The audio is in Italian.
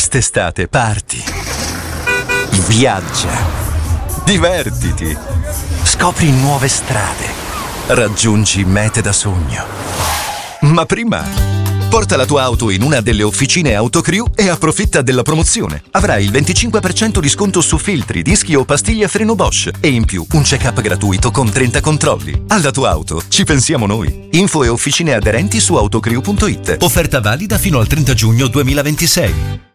Quest'estate parti, viaggia, divertiti, scopri nuove strade, raggiungi mete da sogno. Ma prima, porta la tua auto in una delle officine Autocrew e approfitta della promozione. Avrai il 25% di sconto su filtri, dischi o pastiglie a freno Bosch e in più un check-up gratuito con 30 controlli. Alla tua auto ci pensiamo noi. Info e officine aderenti su autocrew.it. Offerta valida fino al 30 giugno 2026.